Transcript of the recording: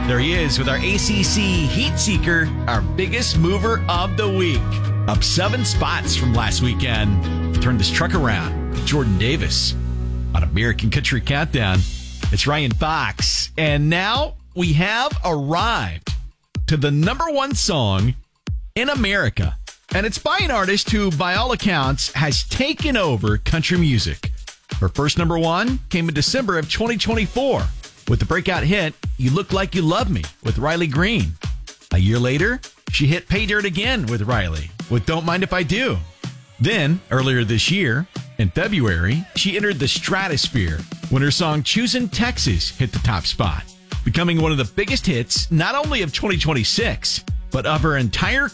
There he is with our ACC Heat Seeker, our biggest mover of the week. Up 7 spots from last weekend. Turn this truck around. Jordan Davis on American Country Countdown. It's Ryan Fox. And now we have arrived to the number 1 song in America. And it's by an artist who, by all accounts, has taken over country music. Her first number 1 came in December of 2024 with the breakout hit, You Look Like You Love Me with Riley Green. A year later, she hit Pay Dirt again with Riley with Don't Mind If I Do. Then, earlier this year, in February, she entered the stratosphere when her song Choosin' Texas hit the top spot, becoming one of the biggest hits not only of 2026, but of her entire